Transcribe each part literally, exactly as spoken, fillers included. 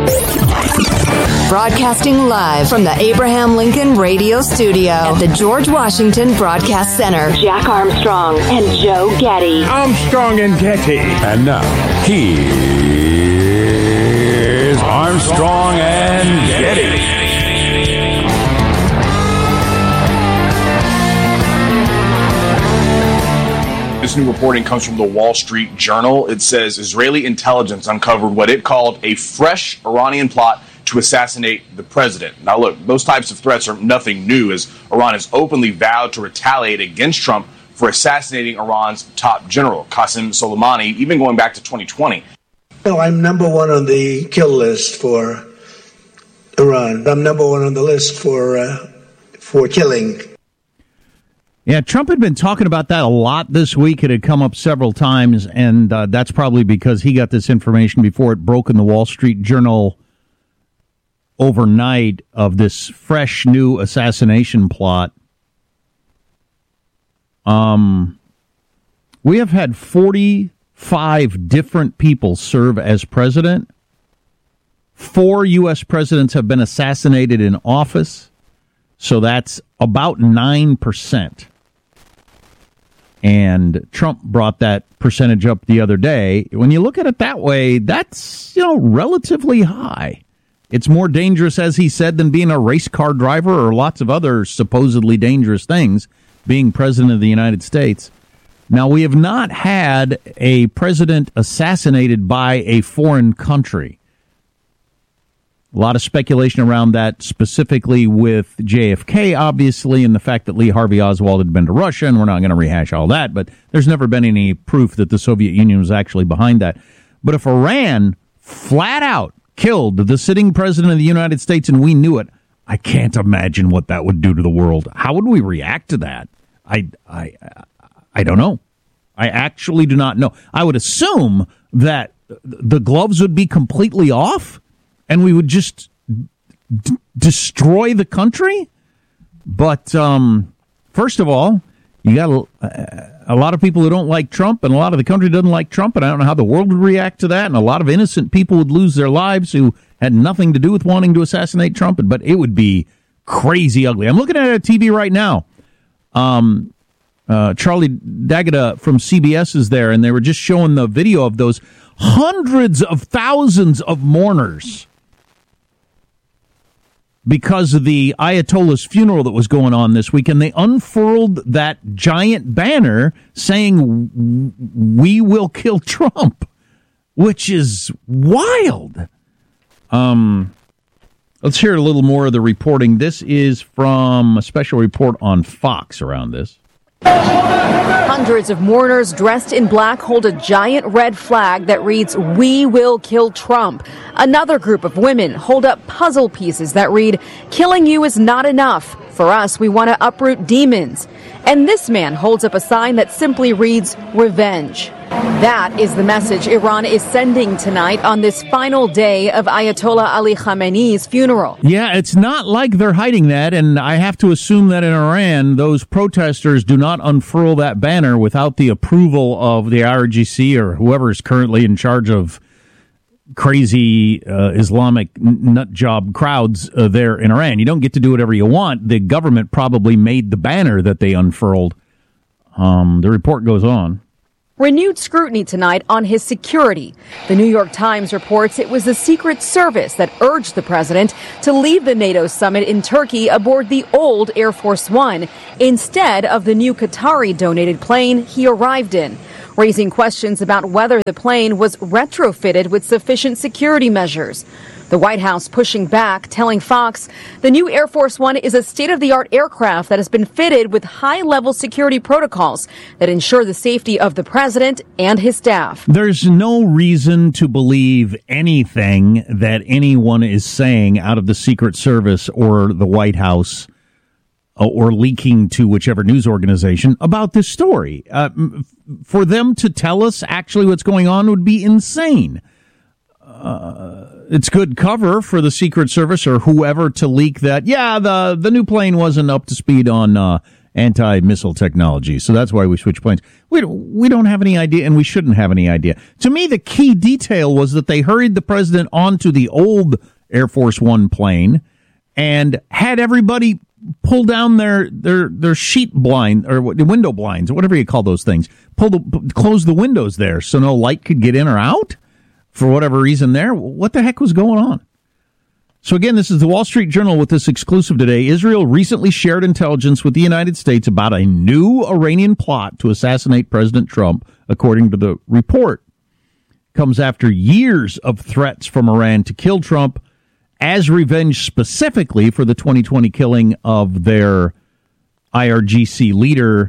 Broadcasting live from the Abraham Lincoln Radio Studio at the George Washington Broadcast Center. Jack Armstrong and Joe Getty. Armstrong and Getty. And now, here's Armstrong and Getty. This new reporting comes from the Wall Street Journal. It says Israeli intelligence uncovered what it called a fresh Iranian plot to assassinate the president. Now, look, those types of threats are nothing new, as Iran has openly vowed to retaliate against Trump for assassinating Iran's top general, Qasem Soleimani, even going back to twenty twenty. No, I'm number one on the kill list for Iran. I'm number one on the list for uh, for killing. Yeah, Trump had been talking about that a lot this week. It had come up several times, and uh, that's probably because he got this information before it broke in the Wall Street Journal overnight of this fresh new assassination plot. Um, we have had forty-five different people serve as president. Four U S presidents have been assassinated in office, so that's about nine percent. And Trump brought that percentage up the other day. When you look at it that way, that's, you know, relatively high. It's more dangerous, as he said, than being a race car driver or lots of other supposedly dangerous things, being president of the United States. Now, we have not had a president assassinated by a foreign country. A lot of speculation around that, specifically with J F K, obviously, and the fact that Lee Harvey Oswald had been to Russia, and we're not going to rehash all that, but there's never been any proof that the Soviet Union was actually behind that. But if Iran flat out killed the sitting president of the United States and we knew it, I can't imagine what that would do to the world. How would we react to that? I, I, I don't know. I actually do not know. I would assume that the gloves would be completely off and we would just d- destroy the country. But um, first of all, you got a, a lot of people who don't like Trump, and a lot of the country doesn't like Trump, and I don't know how the world would react to that, and a lot of innocent people would lose their lives who had nothing to do with wanting to assassinate Trump, but it would be crazy ugly. I'm looking at it on T V right now. Um, uh, Charlie D'Agata from C B S is there, and they were just showing the video of those hundreds of thousands of mourners because of the Ayatollah's funeral that was going on this week, and they unfurled that giant banner saying, "We will kill Trump," which is wild. Um, let's hear a little more of the reporting. This is from a special report on Fox around this. Hundreds of mourners dressed in black hold a giant red flag that reads, "We will kill Trump." Another group of women hold up puzzle pieces that read, "Killing you is not enough. For us, we want to uproot demons." And this man holds up a sign that simply reads, "Revenge." That is the message Iran is sending tonight on this final day of Ayatollah Ali Khamenei's funeral. Yeah, it's not like they're hiding that, and I have to assume that in Iran, those protesters do not unfurl that banner without the approval of the I R G C or whoever is currently in charge of crazy uh, Islamic nut job crowds uh, there in Iran. You don't get to do whatever you want. The government probably made the banner that they unfurled. Um, the report goes on. Renewed scrutiny tonight on his security. The New York Times reports it was the Secret Service that urged the president to leave the NATO summit in Turkey aboard the old Air Force One instead of the new Qatari-donated plane he arrived in, raising questions about whether the plane was retrofitted with sufficient security measures. The White House pushing back, telling Fox the new Air Force One is a state-of-the-art aircraft that has been fitted with high-level security protocols that ensure the safety of the president and his staff. There's no reason to believe anything that anyone is saying out of the Secret Service or the White House or leaking to whichever news organization about this story. Uh, for them to tell us actually what's going on would be insane. Uh, it's good cover for the Secret Service or whoever to leak that, yeah, the, the new plane wasn't up to speed on uh, anti-missile technology. So that's why we switched planes. We don't, we don't have any idea, and we shouldn't have any idea. To me, the key detail was that they hurried the president onto the old Air Force One plane and had everybody pull down their, their, their sheet blind or window blinds, or whatever you call those things. Pull the, close the windows there so no light could get in or out for whatever reason there. What the heck was going on? So again, this is the Wall Street Journal with this exclusive today. Israel recently shared intelligence with the United States about a new Iranian plot to assassinate President Trump, according to the report. Comes after years of threats from Iran to kill Trump as revenge specifically for the twenty twenty killing of their I R G C leader,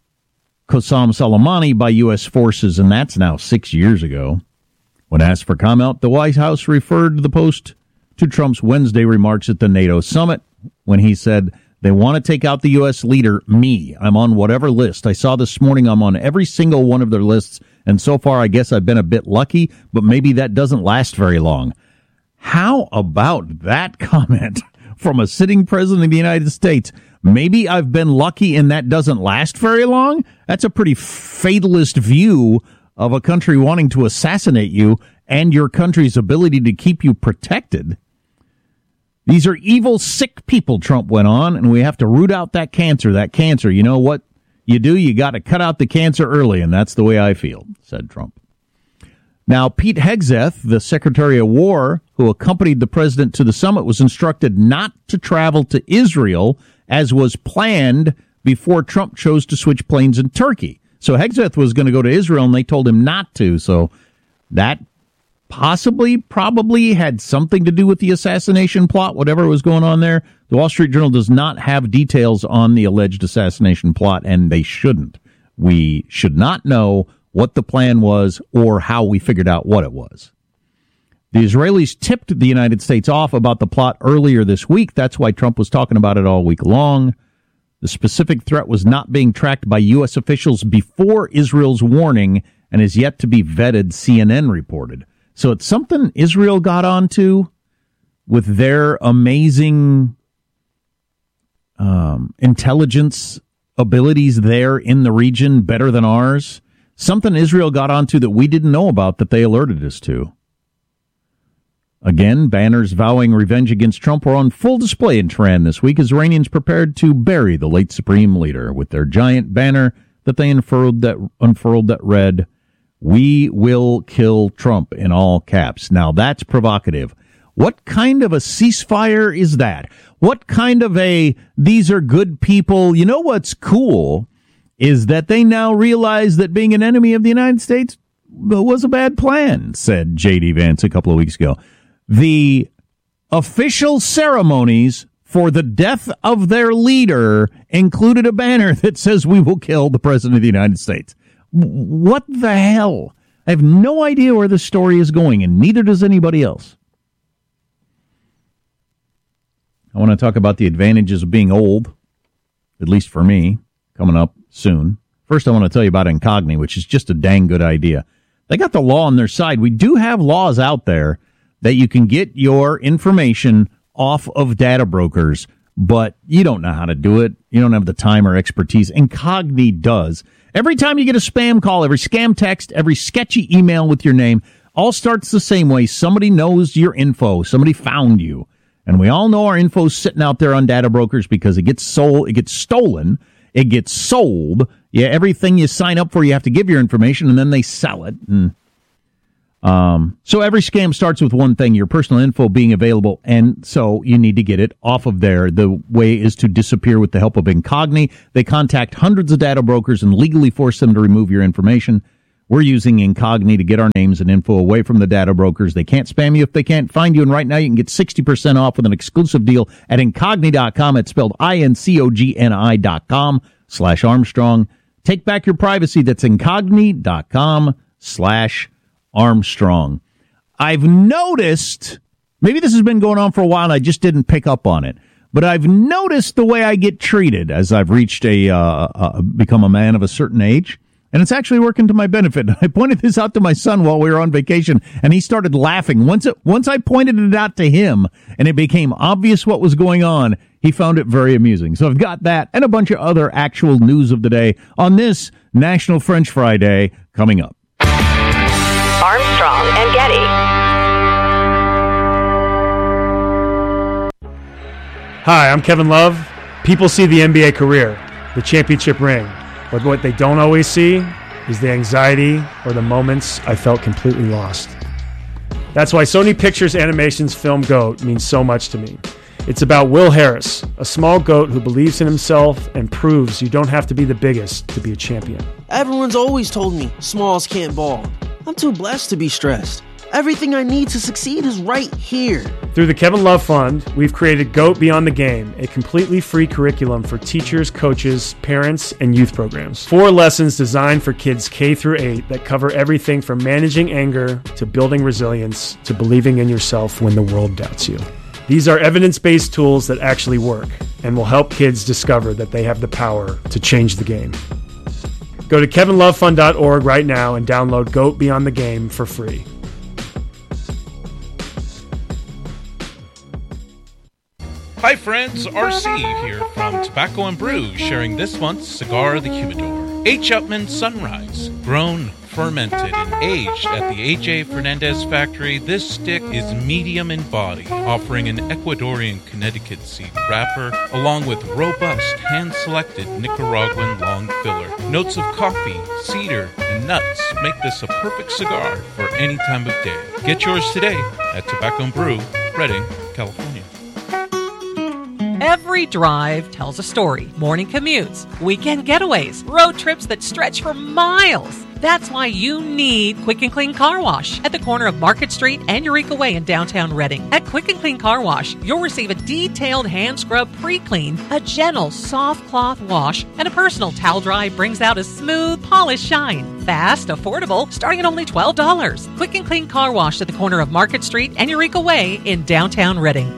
Qasem Soleimani, by U S forces, and that's now six years ago. When asked for comment, the White House referred the Post to Trump's Wednesday remarks at the NATO summit when he said, they want to take out the U S leader, me. I'm on whatever list. I saw this morning I'm on every single one of their lists, and so far I guess I've been a bit lucky, but maybe that doesn't last very long. How about that comment from a sitting president of the United States? Maybe I've been lucky and that doesn't last very long? That's a pretty fatalist view of a country wanting to assassinate you and your country's ability to keep you protected. These are evil, sick people, Trump went on, and we have to root out that cancer. That cancer, you know what you do? You got to cut out the cancer early, and that's the way I feel, said Trump. Now, Pete Hegseth, the Secretary of War, who accompanied the president to the summit, was instructed not to travel to Israel, as was planned before Trump chose to switch planes in Turkey. So Hegseth was going to go to Israel, and they told him not to. So that possibly, probably had something to do with the assassination plot, whatever was going on there. The Wall Street Journal does not have details on the alleged assassination plot, and they shouldn't. We should not know what the plan was or how we figured out what it was. The Israelis tipped the United States off about the plot earlier this week. That's why Trump was talking about it all week long. The specific threat was not being tracked by U S officials before Israel's warning and is yet to be vetted, C N N reported. So it's something Israel got onto with their amazing um, intelligence abilities there in the region, better than ours. Something Israel got onto that we didn't know about that they alerted us to. Again, banners vowing revenge against Trump were on full display in Tehran this week as Iranians prepared to bury the late supreme leader with their giant banner that they unfurled that, unfurled that read, "We will kill Trump," in all caps. Now, that's provocative. What kind of a ceasefire is that? What kind of a, these are good people? You know what's cool is that they now realize that being an enemy of the United States was a bad plan, said J D. Vance a couple of weeks ago. The official ceremonies for the death of their leader included a banner that says, "We will kill the president of the United States." What the hell? I have no idea where this story is going, and neither does anybody else. I want to talk about the advantages of being old, at least for me, coming up soon. First, I want to tell you about Incogni, which is just a dang good idea. They got the law on their side. We do have laws out there that you can get your information off of data brokers, but you don't know how to do it. You don't have the time or expertise. Incogni does. Every time you get a spam call, every scam text, every sketchy email with your name, all starts the same way. Somebody knows your info. Somebody found you. And we all know our info's sitting out there on data brokers because it gets sold, it gets stolen, it gets sold. Yeah, everything you sign up for, you have to give your information, and then they sell it. And um, so every scam starts with one thing, your personal info being available, and so you need to get it off of there. The way is to disappear with the help of Incogni. They contact hundreds of data brokers and legally force them to remove your information. We're using Incogni to get our names and info away from the data brokers. They can't spam you if they can't find you, and right now you can get sixty percent off with an exclusive deal at Incogni dot com. It's spelled I N C O G N I dot com slash Armstrong. Take back your privacy. That's Incogni dot com slash Armstrong. I've noticed, maybe this has been going on for a while and I just didn't pick up on it, but I've noticed the way I get treated as I've reached a, uh, uh become a man of a certain age. And it's actually working to my benefit. I pointed this out to my son while we were on vacation, and he started laughing. Once it, once I pointed it out to him, and it became obvious what was going on, he found it very amusing. So I've got that and a bunch of other actual news of the day on this National French Fry Day coming up. Armstrong and Getty. Hi, I'm Kevin Love. People see the N B A career, the championship ring. But what they don't always see is the anxiety or the moments I felt completely lost. That's why Sony Pictures Animation's film GOAT means so much to me. It's about Will Harris, a small goat who believes in himself and proves you don't have to be the biggest to be a champion. Everyone's always told me smalls can't ball. I'm too blessed to be stressed. Everything I need to succeed is right here. Through the Kevin Love Fund, we've created GOAT Beyond the Game, a completely free curriculum for teachers, coaches, parents, and youth programs. Four lessons designed for kids K through eight that cover everything from managing anger to building resilience to believing in yourself when the world doubts you. These are evidence-based tools that actually work and will help kids discover that they have the power to change the game. Go to kevin love fund dot org right now and download GOAT Beyond the Game for free. Hi friends, R C here from Tobacco and Brew, sharing this month's Cigar of the Humidor. H. Upmann Sunrise, grown, fermented, and aged at the A J Fernandez factory, this stick is medium in body, offering an Ecuadorian Connecticut seed wrapper, along with robust, hand-selected Nicaraguan long filler. Notes of coffee, cedar, and nuts make this a perfect cigar for any time of day. Get yours today at Tobacco and Brew, Redding, California. Every drive tells a story. Morning commutes, weekend getaways, road trips that stretch for miles. That's why you need Quick and Clean Car Wash at the corner of Market Street and Eureka Way in downtown Redding. At Quick and Clean Car Wash, you'll receive a detailed hand scrub pre-clean, a gentle soft cloth wash, and a personal towel dry brings out a smooth, polished shine. Fast, affordable, starting at only twelve dollars. Quick and Clean Car Wash at the corner of Market Street and Eureka Way in downtown Redding.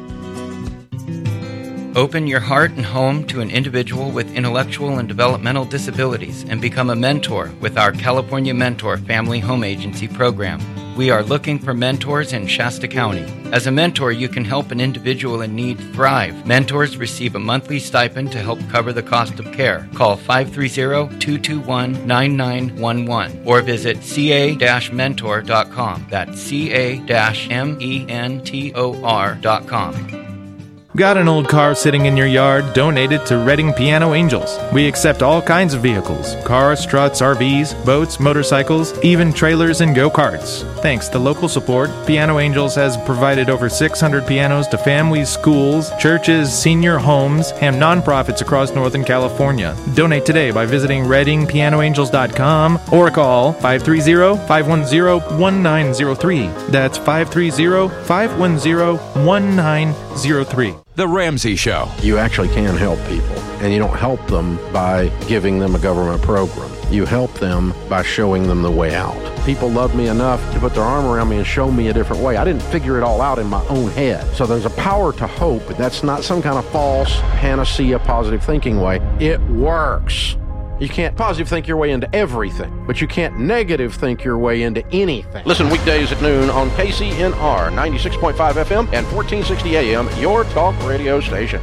Open your heart and home to an individual with intellectual and developmental disabilities and become a mentor with our California Mentor Family Home Agency program. We are looking for mentors in Shasta County. As a mentor, you can help an individual in need thrive. Mentors receive a monthly stipend to help cover the cost of care. Call five three zero, two two one, nine nine one one or visit c a dash mentor dot com. That's c a dash m e n t o r dot com. Got an old car sitting in your yard? Donate it to Redding Piano Angels. We accept all kinds of vehicles: cars, trucks, R Vs, boats, motorcycles, even trailers and go-karts. Thanks to local support, Piano Angels has provided over six hundred pianos to families, schools, churches, senior homes, and nonprofits across Northern California. Donate today by visiting redding piano angels dot com or call five three zero, five one zero, one nine zero three. That's five three zero, five one zero, one nine zero three. The Ramsey Show. You actually can help people, and you don't help them by giving them a government program. You help them by showing them the way out. People love me enough to put their arm around me and show me a different way. I didn't figure it all out in my own head. So there's a power to hope, but that's not some kind of false panacea positive thinking way. It works. You can't positive think your way into everything, but you can't negative think your way into anything. Listen weekdays at noon on K C N R ninety-six point five F M and fourteen sixty A M, your talk radio station.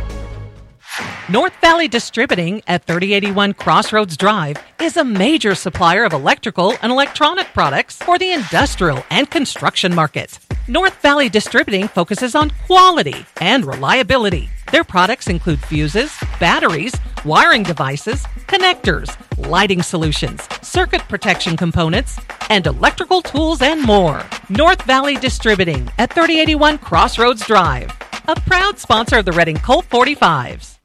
North Valley Distributing at thirty eighty-one Crossroads Drive is a major supplier of electrical and electronic products for the industrial and construction market. North Valley Distributing focuses on quality and reliability. Their products include fuses, batteries, wiring devices, connectors, lighting solutions, circuit protection components, and electrical tools and more. North Valley Distributing at thirty eighty-one Crossroads Drive, a proud sponsor of the Redding Colt forty-fives.